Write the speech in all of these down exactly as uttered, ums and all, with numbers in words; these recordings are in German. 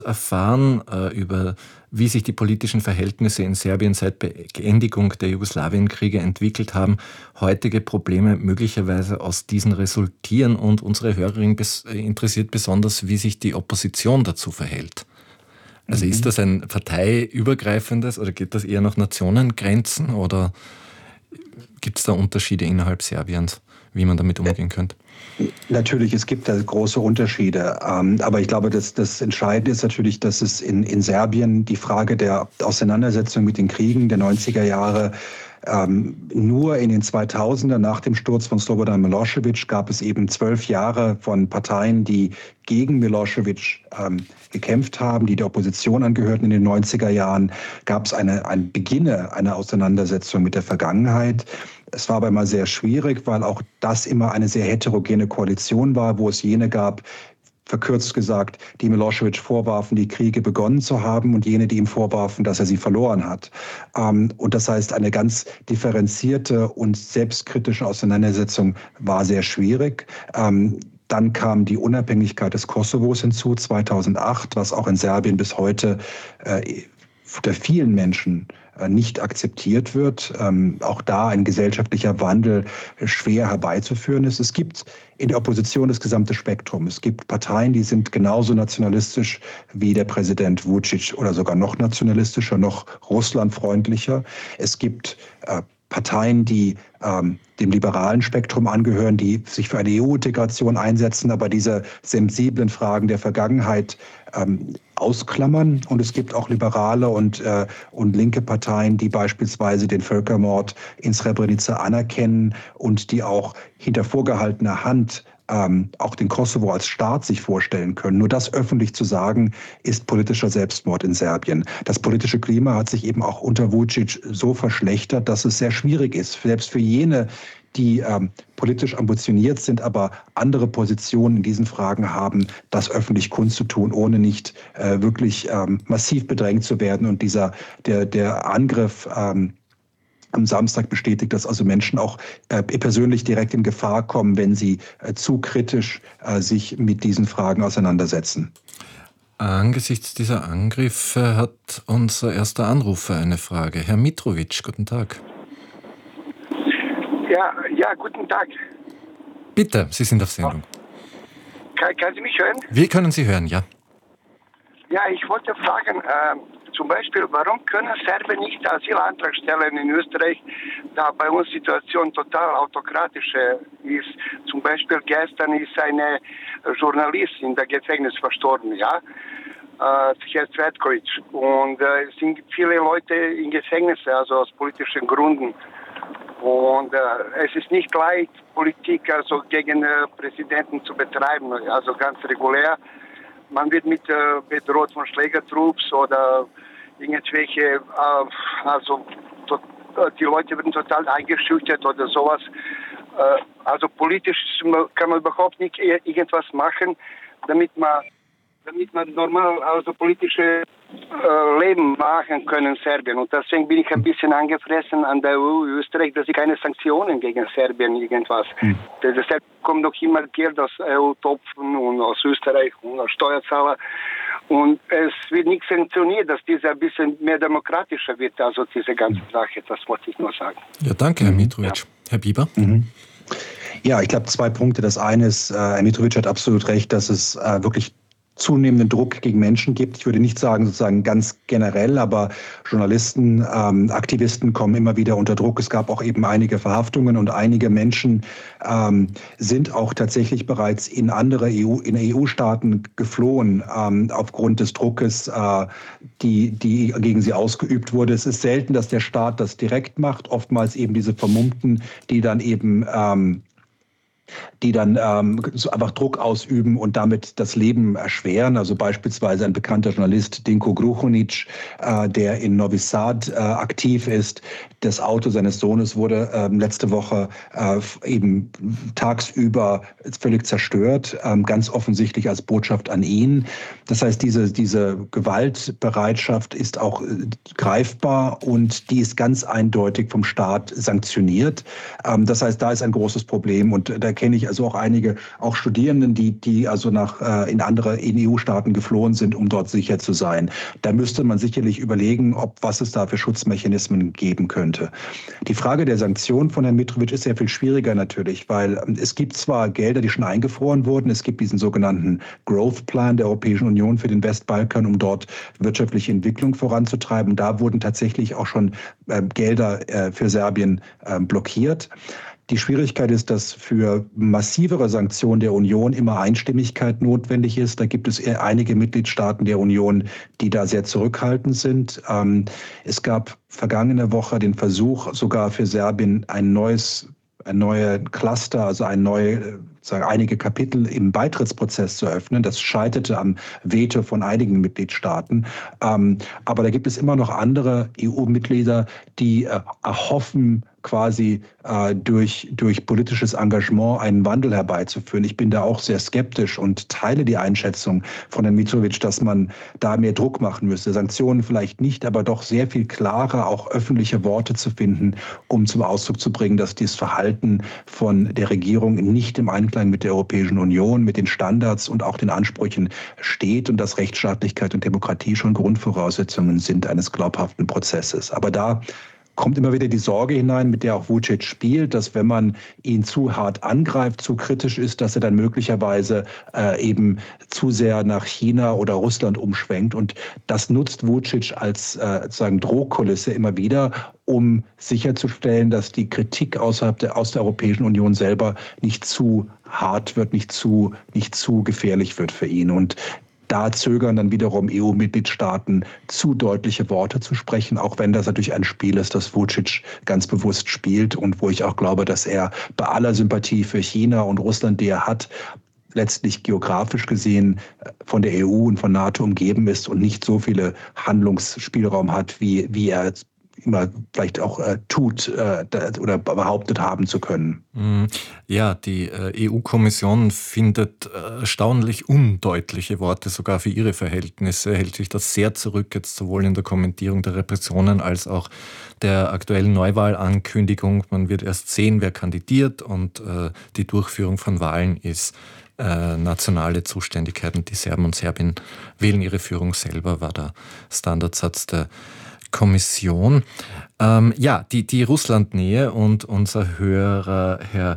erfahren äh, über wie sich die politischen Verhältnisse in Serbien seit Beendigung der Jugoslawienkriege entwickelt haben, heutige Probleme möglicherweise aus diesen resultieren, und unsere Hörerin bes- interessiert besonders, wie sich die Opposition dazu verhält. Also ist Mhm. das ein parteiübergreifendes oder geht das eher nach Nationengrenzen, oder gibt es da Unterschiede innerhalb Serbiens, wie man damit umgehen könnte? Natürlich, es gibt da große Unterschiede. Ähm, aber ich glaube, dass das Entscheidende ist natürlich, dass es in, in Serbien die Frage der Auseinandersetzung mit den Kriegen der neunziger Jahre ähm, nur in den zweitausender, nach dem Sturz von Slobodan Milosevic, gab es eben zwölf Jahre von Parteien, die gegen Milosevic ähm, gekämpft haben, die der Opposition angehörten in den neunziger Jahren, gab es eine, ein Beginne einer Auseinandersetzung mit der Vergangenheit. Es war aber immer sehr schwierig, weil auch das immer eine sehr heterogene Koalition war, wo es jene gab, verkürzt gesagt, die Milosevic vorwarfen, die Kriege begonnen zu haben, und jene, die ihm vorwarfen, dass er sie verloren hat. Und das heißt, eine ganz differenzierte und selbstkritische Auseinandersetzung war sehr schwierig. Dann kam die Unabhängigkeit des Kosovos hinzu, zweitausendacht, was auch in Serbien bis heute äh, unter vielen Menschen äh, nicht akzeptiert wird. Ähm, auch da ein gesellschaftlicher Wandel schwer herbeizuführen ist. Es gibt in der Opposition das gesamte Spektrum. Es gibt Parteien, die sind genauso nationalistisch wie der Präsident Vučić oder sogar noch nationalistischer, noch russlandfreundlicher. Es gibt äh, Parteien, die ähm, dem liberalen Spektrum angehören, die sich für eine E U-Integration einsetzen, aber diese sensiblen Fragen der Vergangenheit ähm, ausklammern. Und es gibt auch liberale und, äh, und linke Parteien, die beispielsweise den Völkermord in Srebrenica anerkennen und die auch hinter vorgehaltener Hand ähm, auch den Kosovo als Staat sich vorstellen können. Nur das öffentlich zu sagen, ist politischer Selbstmord in Serbien. Das politische Klima hat sich eben auch unter Vučić so verschlechtert, dass es sehr schwierig ist, selbst für jene, die ähm, politisch ambitioniert sind, aber andere Positionen in diesen Fragen haben, das öffentlich kundzutun, ohne nicht äh, wirklich ähm, massiv bedrängt zu werden. Und dieser der, der Angriff ähm, am Samstag bestätigt, dass also Menschen auch äh, persönlich direkt in Gefahr kommen, wenn sie äh, zu kritisch äh, sich mit diesen Fragen auseinandersetzen. Angesichts dieser Angriffe hat unser erster Anrufer eine Frage. Herr Mitrovic, guten Tag. Ja, ja, guten Tag. Bitte, Sie sind auf Sendung. Kann, kann Sie mich hören? Wir können Sie hören, ja. Ja, ich wollte fragen, äh, zum Beispiel, warum können Serben nicht Asylantrag stellen in Österreich, da bei uns die Situation total autokratisch ist. Zum Beispiel gestern ist eine Journalistin in der Gefängnis verstorben, ja, äh, Herr Cvetkovic. Und äh, es sind viele Leute in Gefängnis, also aus politischen Gründen. Und äh, es ist nicht leicht, Politik also gegen äh, Präsidenten zu betreiben, also ganz regulär. Man wird mit äh, bedroht von Schlägertrupps oder irgendwelche, äh, also to, die Leute werden total eingeschüchtert oder sowas. Äh, also politisch kann man überhaupt nicht irgendwas machen, damit man damit man normal also politische äh, Leben machen können in Serbien. Und deswegen bin ich ein bisschen angefressen an der E U, Österreich, dass sie keine Sanktionen gegen Serbien irgendwas. Mhm. Deshalb kommt doch immer Geld aus E U-Topfen und aus Österreich und aus Steuerzahler. Und es wird nicht sanktioniert, dass diese ein bisschen mehr demokratischer wird, also diese ganze Sache. Das wollte ich nur sagen. Ja, danke, Herr Mitrovic. Ja. Herr Bieber? Mhm. Ja, ich glaube, zwei Punkte. Das eine ist, äh, Herr Mitrovic hat absolut recht, dass es äh, wirklich zunehmenden Druck gegen Menschen gibt. Ich würde nicht sagen sozusagen ganz generell, aber Journalisten, ähm, Aktivisten kommen immer wieder unter Druck. Es gab auch eben einige Verhaftungen und einige Menschen ähm, sind auch tatsächlich bereits in andere E U, in E U-Staaten geflohen ähm, aufgrund des Druckes, äh, die, die gegen sie ausgeübt wurde. Es ist selten, dass der Staat das direkt macht. Oftmals eben diese Vermummten, die dann eben ähm, die dann ähm, so einfach Druck ausüben und damit das Leben erschweren. Also beispielsweise ein bekannter Journalist, Dinko Gruhunic, äh, der in Novi Sad äh, aktiv ist. Das Auto seines Sohnes wurde äh, letzte Woche äh, eben tagsüber völlig zerstört, äh, ganz offensichtlich als Botschaft an ihn. Das heißt, diese, diese Gewaltbereitschaft ist auch äh, greifbar und die ist ganz eindeutig vom Staat sanktioniert. Ähm, das heißt, da ist ein großes Problem und da kenne ich also auch einige, auch Studierenden, die, die also nach, äh, in andere E U-Staaten geflohen sind, um dort sicher zu sein. Da müsste man sicherlich überlegen, ob was es da für Schutzmechanismen geben könnte. Die Frage der Sanktionen von Herrn Mitrovic ist sehr viel schwieriger natürlich, weil es gibt zwar Gelder, die schon eingefroren wurden, es gibt diesen sogenannten Growth Plan der Europäischen Union für den Westbalkan, um dort wirtschaftliche Entwicklung voranzutreiben. Da wurden tatsächlich auch schon äh, Gelder äh, für Serbien äh, blockiert. Die Schwierigkeit ist, dass für massivere Sanktionen der Union immer Einstimmigkeit notwendig ist. Da gibt es einige Mitgliedstaaten der Union, die da sehr zurückhaltend sind. Es gab vergangene Woche den Versuch, sogar für Serbien ein neues, ein neuer Cluster, also ein neue, sagen einige Kapitel im Beitrittsprozess zu öffnen. Das scheiterte am Veto von einigen Mitgliedstaaten. Aber da gibt es immer noch andere E U-Mitglieder, die erhoffen, quasi äh, durch, durch politisches Engagement einen Wandel herbeizuführen. Ich bin da auch sehr skeptisch und teile die Einschätzung von Herrn Mitrovic, dass man da mehr Druck machen müsste. Sanktionen vielleicht nicht, aber doch sehr viel klarer auch öffentliche Worte zu finden, um zum Ausdruck zu bringen, dass dieses Verhalten von der Regierung nicht im Einklang mit der Europäischen Union, mit den Standards und auch den Ansprüchen steht und dass Rechtsstaatlichkeit und Demokratie schon Grundvoraussetzungen sind eines glaubhaften Prozesses. Aber da kommt immer wieder die Sorge hinein, mit der auch Vučić spielt, dass wenn man ihn zu hart angreift, zu kritisch ist, dass er dann möglicherweise äh, eben zu sehr nach China oder Russland umschwenkt. Und das nutzt Vučić als äh, sozusagen Drohkulisse immer wieder, um sicherzustellen, dass die Kritik außerhalb der, aus der Europäischen Union selber nicht zu hart wird, nicht zu, nicht zu gefährlich wird für ihn. Und da zögern dann wiederum E U-Mitgliedstaaten, zu deutliche Worte zu sprechen, auch wenn das natürlich ein Spiel ist, das Vučić ganz bewusst spielt und wo ich auch glaube, dass er bei aller Sympathie für China und Russland, die er hat, letztlich geografisch gesehen von der E U und von NATO umgeben ist und nicht so viele Handlungsspielraum hat, wie, wie er immer vielleicht auch äh, tut äh, oder behauptet haben zu können. Ja, die äh, E U-Kommission findet äh, erstaunlich undeutliche Worte sogar für ihre Verhältnisse, hält sich das sehr zurück, jetzt sowohl in der Kommentierung der Repressionen als auch der aktuellen Neuwahlankündigung. Man wird erst sehen, wer kandidiert und äh, die Durchführung von Wahlen ist äh, nationale Zuständigkeit und die Serben und Serbinnen wählen ihre Führung selber, war der Standardsatz der Kommission. Ähm, ja, die, die Russlandnähe und unser Hörer, Herr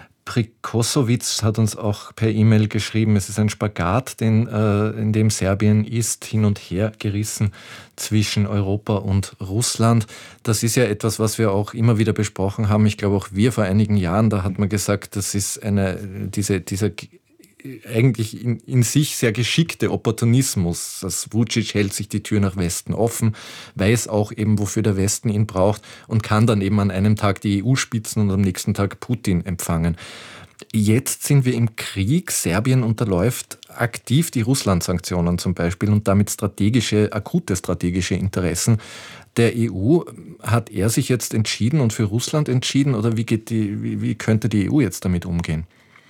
Prikosowitz, hat uns auch per E-Mail geschrieben, es ist ein Spagat, den, äh, in dem Serbien ist, hin und her gerissen zwischen Europa und Russland. Das ist ja etwas, was wir auch immer wieder besprochen haben. Ich glaube auch wir vor einigen Jahren, da hat man gesagt, das ist eine, diese, dieser eigentlich in, in sich sehr geschickte Opportunismus. Das Vučić hält sich die Tür nach Westen offen, weiß auch eben, wofür der Westen ihn braucht und kann dann eben an einem Tag die E U-Spitzen und am nächsten Tag Putin empfangen. Jetzt sind wir im Krieg. Serbien unterläuft aktiv die Russland-Sanktionen zum Beispiel und damit strategische, akute strategische Interessen der E U. Hat er sich jetzt entschieden und für Russland entschieden oder wie geht die, wie, wie könnte die E U jetzt damit umgehen?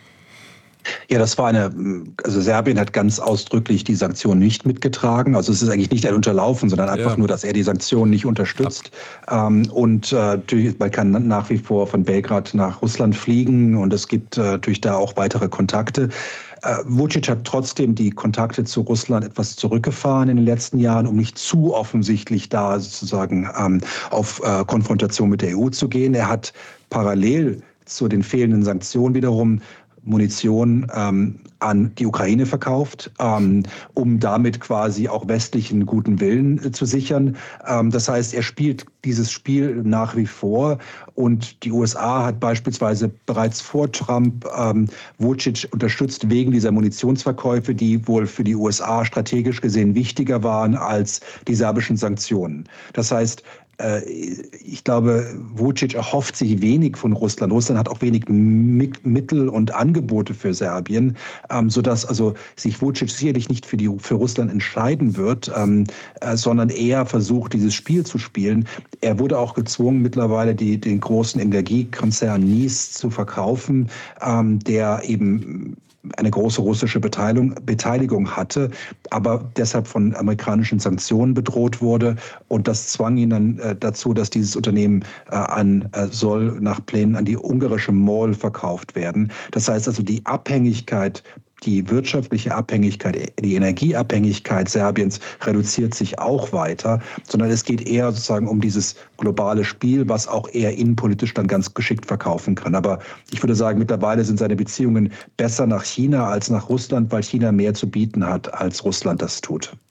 Ja, das war eine, also Serbien hat ganz ausdrücklich die Sanktionen nicht mitgetragen. Also es ist eigentlich nicht ein Unterlaufen, sondern einfach ja. nur, dass er die Sanktionen nicht unterstützt. Ähm, und äh, man kann nach wie vor von Belgrad nach Russland fliegen und es gibt äh, natürlich da auch weitere Kontakte. Äh, Vučić hat trotzdem die Kontakte zu Russland etwas zurückgefahren in den letzten Jahren, um nicht zu offensichtlich da sozusagen ähm, auf äh, Konfrontation mit der E U zu gehen. Er hat parallel zu den fehlenden Sanktionen wiederum Munition ähm, an die Ukraine verkauft, ähm, um damit quasi auch westlichen guten Willen äh, zu sichern. Ähm, das heißt, er spielt dieses Spiel nach wie vor und die U S A hat beispielsweise bereits vor Trump ähm, Vučić unterstützt wegen dieser Munitionsverkäufe, die wohl für die U S A strategisch gesehen wichtiger waren als die serbischen Sanktionen. Das heißt, ich glaube, Vučić erhofft sich wenig von Russland. Russland hat auch wenig Mittel und Angebote für Serbien, sodass also sich Vučić sicherlich nicht für, die, für Russland entscheiden wird, sondern eher versucht, dieses Spiel zu spielen. Er wurde auch gezwungen, mittlerweile die, den großen Energiekonzern N I S zu verkaufen, der eben eine große russische Beteiligung, Beteiligung hatte, aber deshalb von amerikanischen Sanktionen bedroht wurde. Und das zwang ihn dann äh, dazu, dass dieses Unternehmen äh, an, äh, soll nach Plänen an die ungarische MOL verkauft werden. Das heißt also, die Abhängigkeit, die wirtschaftliche Abhängigkeit, die Energieabhängigkeit Serbiens reduziert sich auch weiter, sondern es geht eher sozusagen um dieses globale Spiel, was auch er innenpolitisch dann ganz geschickt verkaufen kann. Aber ich würde sagen, mittlerweile sind seine Beziehungen besser nach China als nach Russland, weil China mehr zu bieten hat, als Russland das tut.